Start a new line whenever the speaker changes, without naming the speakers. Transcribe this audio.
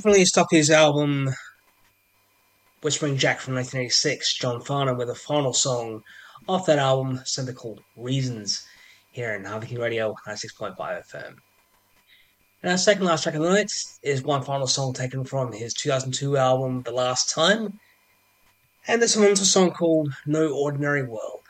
released off his album Whispering Jack from 1986, John Farnham, with a final song off that album, simply called Reasons, here in Harvey King Radio 96.5 FM. And our second last track of the night is one final song taken from his 2002 album, The Last Time, and this one's a song called No Ordinary World.